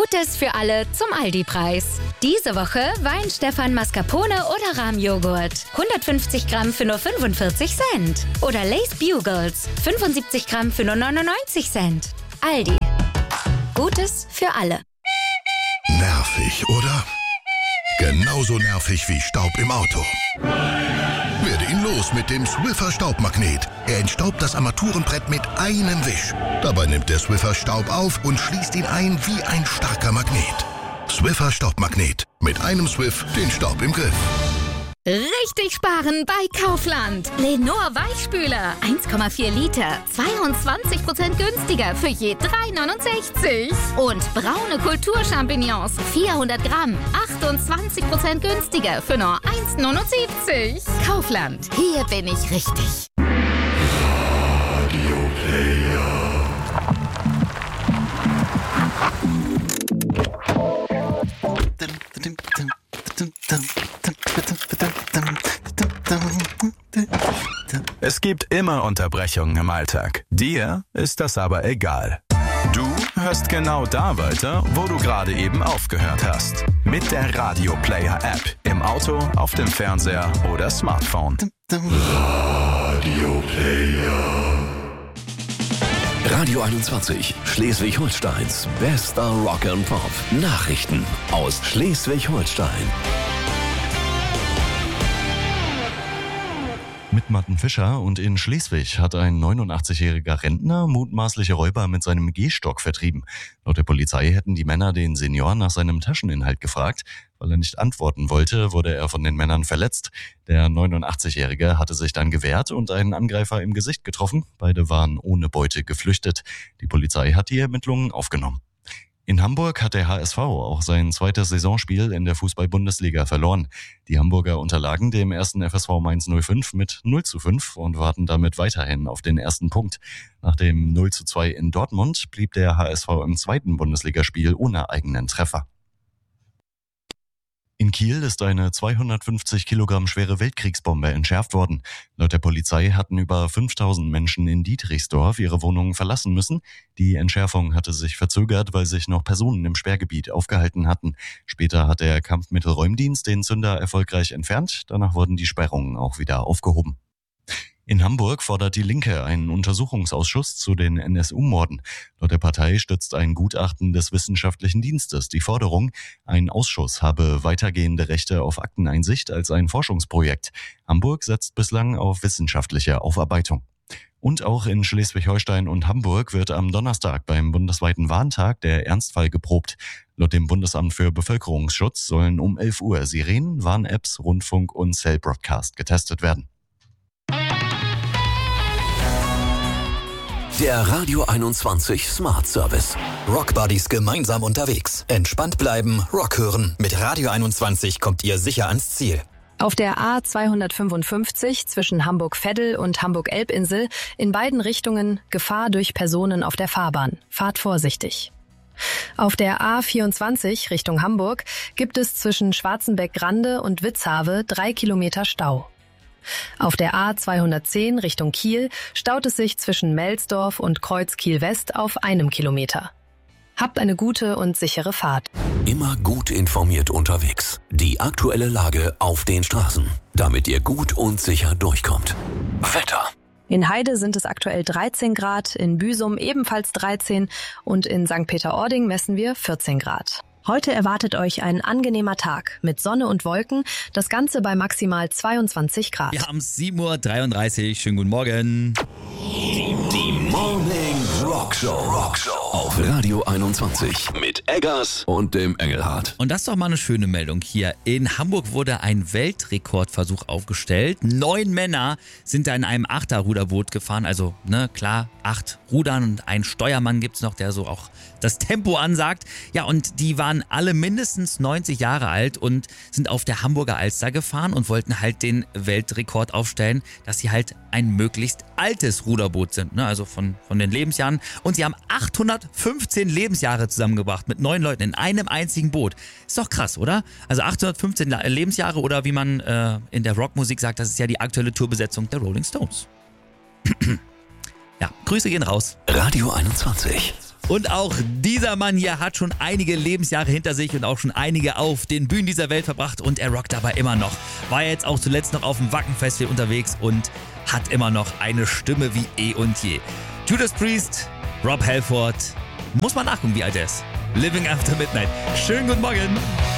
Gutes für alle zum Aldi-Preis. Diese Woche Weinstefan Mascarpone oder Rahmjoghurt. 150 Gramm für nur 45 Cent. Oder Lay's Bugles. 75 Gramm für nur 99 Cent. Aldi. Gutes für alle. Nervig, oder? Genauso nervig wie Staub im Auto. Werde ihn los mit dem Swiffer Staubmagnet. Er entstaubt das Armaturenbrett mit einem Wisch. Dabei nimmt der Swiffer Staub auf und schließt ihn ein wie ein starker Magnet. Swiffer Staubmagnet. Mit einem Swiff den Staub im Griff. Richtig sparen bei Kaufland. Lenor Weichspüler. 1,4 Liter. 22% günstiger für je 3,69. Und braune Kulturchampignons. 400 Gramm. 28% günstiger für nur 1,79. Kaufland. Hier bin ich richtig. Radio Player. Es gibt immer Unterbrechungen im Alltag. Dir ist das aber egal. Du hörst genau da weiter, wo du gerade eben aufgehört hast. Mit der Radio Player App. Im Auto, auf dem Fernseher oder Smartphone. Radio Player. Radio 21, Schleswig-Holsteins bester Rock and Pop. Nachrichten aus Schleswig-Holstein. Mit Martin Fischer und in Schleswig hat ein 89-jähriger Rentner mutmaßliche Räuber mit seinem Gehstock vertrieben. Laut der Polizei hätten die Männer den Senior nach seinem Tascheninhalt gefragt. Weil er nicht antworten wollte, wurde er von den Männern verletzt. Der 89-Jährige hatte sich dann gewehrt und einen Angreifer im Gesicht getroffen. Beide waren ohne Beute geflüchtet. Die Polizei hat die Ermittlungen aufgenommen. In Hamburg hat der HSV auch sein zweites Saisonspiel in der Fußball-Bundesliga verloren. Die Hamburger unterlagen dem ersten FSV Mainz 05 mit 0:5 und warten damit weiterhin auf den ersten Punkt. Nach dem 0:2 in Dortmund blieb der HSV im zweiten Bundesligaspiel ohne eigenen Treffer. In Kiel ist eine 250 Kilogramm schwere Weltkriegsbombe entschärft worden. Laut der Polizei hatten über 5000 Menschen in Dietrichsdorf ihre Wohnungen verlassen müssen. Die Entschärfung hatte sich verzögert, weil sich noch Personen im Sperrgebiet aufgehalten hatten. Später hat der Kampfmittelräumdienst den Zünder erfolgreich entfernt. Danach wurden die Sperrungen auch wieder aufgehoben. In Hamburg fordert die Linke einen Untersuchungsausschuss zu den NSU-Morden. Laut der Partei stützt ein Gutachten des Wissenschaftlichen Dienstes die Forderung, ein Ausschuss habe weitergehende Rechte auf Akteneinsicht als ein Forschungsprojekt. Hamburg setzt bislang auf wissenschaftliche Aufarbeitung. Und auch in Schleswig-Holstein und Hamburg wird am Donnerstag beim bundesweiten Warntag der Ernstfall geprobt. Laut dem Bundesamt für Bevölkerungsschutz sollen um 11 Uhr Sirenen, Warn-Apps, Rundfunk und Cell-Broadcast getestet werden. Der Radio 21 Smart Service. Rockbuddies gemeinsam unterwegs. Entspannt bleiben, Rock hören. Mit Radio 21 kommt ihr sicher ans Ziel. Auf der A255 zwischen Hamburg-Veddel und Hamburg-Elbinsel in beiden Richtungen Gefahr durch Personen auf der Fahrbahn. Fahrt vorsichtig. Auf der A24 Richtung Hamburg gibt es zwischen Schwarzenbeck-Grande und Witzhave 3 Kilometer Stau. Auf der A210 Richtung Kiel staut es sich zwischen Melsdorf und Kreuz-Kiel-West auf 1 Kilometer. Habt eine gute und sichere Fahrt. Immer gut informiert unterwegs. Die aktuelle Lage auf den Straßen, damit ihr gut und sicher durchkommt. Wetter. In Heide sind es aktuell 13 Grad, in Büsum ebenfalls 13 und in St. Peter-Ording messen wir 14 Grad. Heute erwartet euch ein angenehmer Tag mit Sonne und Wolken, das Ganze bei maximal 22 Grad. Wir haben 7:33 Uhr, schönen guten Morgen. Die Morning Rockshow auf Radio 21 mit Eggers und dem Engelhardt. Und das ist doch mal eine schöne Meldung hier. In Hamburg wurde ein Weltrekordversuch aufgestellt. 9 Männer sind da in einem Achterruderboot gefahren. Also, klar, 8 Rudern und ein Steuermann gibt's noch, der so auch das Tempo ansagt. Ja, und die waren alle mindestens 90 Jahre alt und sind auf der Hamburger Alster gefahren und wollten halt den Weltrekord aufstellen, dass sie halt ein möglichst altes Ruderboot sind, also von den Lebensjahren. Und sie haben 815 Lebensjahre zusammengebracht mit 9 Leuten in einem einzigen Boot. Ist doch krass, oder? Also 815 Lebensjahre oder wie man in der Rockmusik sagt, das ist ja die aktuelle Tourbesetzung der Rolling Stones. Ja, Grüße gehen raus. Radio 21. Und auch dieser Mann hier hat schon einige Lebensjahre hinter sich und auch schon einige auf den Bühnen dieser Welt verbracht und er rockt dabei immer noch. War jetzt auch zuletzt noch auf dem Wacken-Festival unterwegs und hat immer noch eine Stimme wie eh und je. Judas Priest, Rob Halford, muss man nachgucken, wie alt er ist. Living After Midnight. Schönen guten Morgen.